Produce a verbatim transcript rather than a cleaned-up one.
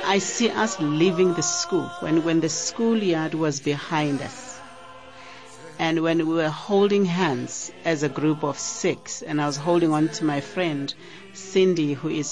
I see us leaving the school, when, when the schoolyard was behind us. And when we were holding hands as a group of six, and I was holding on to my friend, Cindy, who is